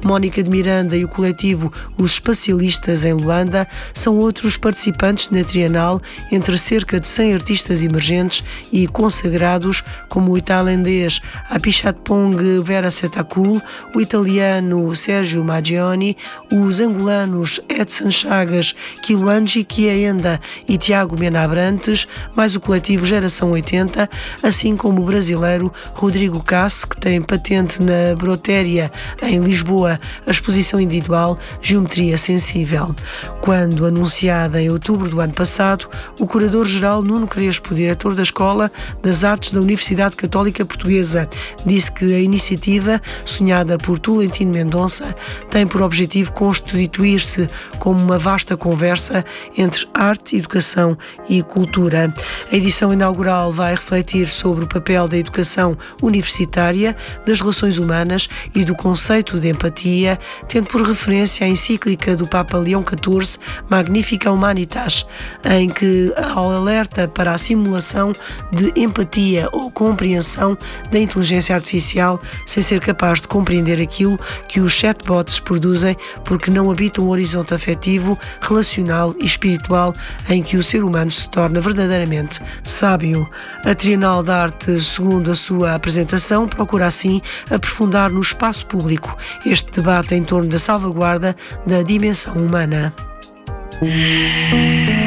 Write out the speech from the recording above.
Mónica de Miranda e o coletivo Os Espacialistas em Luanda são outros participantes na Trienal, entre cerca de 100 artistas emergentes e consagrados, como o tailandês Apichatpong Weerasethakul, o italiano Sergio Maggioni, os angolanos Edson Chagas, Kiluanji Kiaenda e Tiago Mena Abrantes, mais o coletivo Geração 80, assim como o brasileiro Rodrigo Casse, que tem patente na Brotéria, em Lisboa, a exposição individual Geometria Sensível. Quando anunciada em outubro do ano passado, o curador-geral Nuno Crespo, diretor da Escola das Artes da Universidade Católica Portuguesa, disse que a iniciativa, sonhada por Tolentino Mendonça, tem por objetivo constituir-se como uma vasta conversa entre arte, educação e cultura. A edição inaugural vai refletir sobre o papel da educação universitária, das relações humanas e do conceito de empatia, tendo por referência a encíclica do Papa Leão XIV, Magnificat Humanitas, em que alerta para a simulação de empatia ou compreensão da inteligência artificial sem ser capaz de compreender aquilo que os chatbots produzem, porque não habitam um horizonte afetivo, relacional e espiritual em que o ser humano se torna verdadeiramente sábio. A Trienal da Arte, segundo a sua apresentação, procura assim aprofundar no espaço público este debate em torno da salvaguarda da dimensão humana.